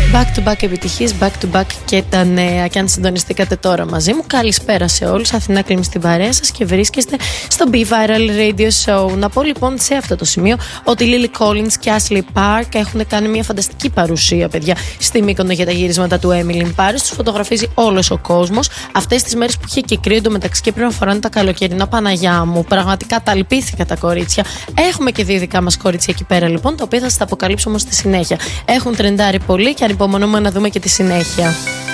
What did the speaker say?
Back to back επιτυχίες, back to back και τα νέα. Και αν συντονιστήκατε τώρα μαζί μου, καλησπέρα σε όλους. Αθηνά Κλίμη στην παρέα σας και βρίσκεστε στο Be Viral Radio Show. Να πω λοιπόν σε αυτό το σημείο ότι η Lily Collins και Ashley Park έχουν κάνει μια φανταστική παρουσία, παιδιά, στη Μύκονο για τα γυρίσματα του Emily in Paris. Τους φωτογραφίζει όλος ο κόσμος. Αυτές τις μέρες που είχε και κρύο εντωμεταξύ και πρέπει να φοράνε τα καλοκαιρινά, Παναγιά μου. Πραγματικά τα λυπήθηκα τα κορίτσια. Έχουμε και δύο δικά μας κορίτσια εκεί πέρα λοιπόν, τα οποία θα σας τα αποκαλύψω όμως στη συνέχεια. Έχουν τρεντάρει πολύ και ανυπομονούμε να δούμε και τη συνέχεια.